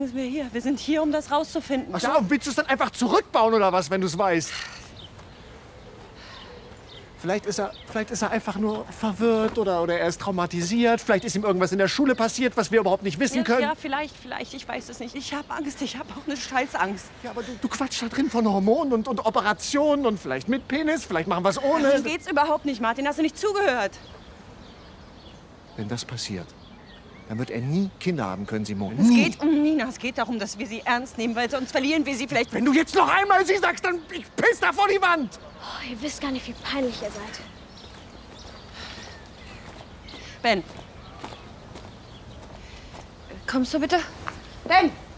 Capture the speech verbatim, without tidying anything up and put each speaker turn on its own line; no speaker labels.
Wir hier. Wir sind hier, um das rauszufinden.
Ach so, willst du es dann einfach zurückbauen oder was, wenn du es weißt? Vielleicht ist, er, vielleicht ist er einfach nur verwirrt oder, oder er ist traumatisiert. Vielleicht ist ihm irgendwas in der Schule passiert, was wir überhaupt nicht wissen
ja,
können.
Ja, vielleicht, vielleicht. Ich weiß es nicht. Ich habe Angst. Ich habe auch eine Scheißangst.
Ja, aber du, du quatschst da drin von Hormonen und, und Operationen und vielleicht mit Penis. Vielleicht machen wir es ohne.
Darum geht's überhaupt nicht, Martin. Hast du nicht zugehört?
Wenn das passiert, dann wird er nie Kinder haben können, Simone.
Es
Nie.
geht um Nina. Es geht darum, dass wir sie ernst nehmen, weil sonst verlieren wir sie vielleicht.
Wenn du jetzt noch einmal sie sagst, dann ich piss da vor die Wand.
Oh, ihr wisst gar nicht, wie peinlich ihr seid.
Ben. Kommst du bitte? Ben!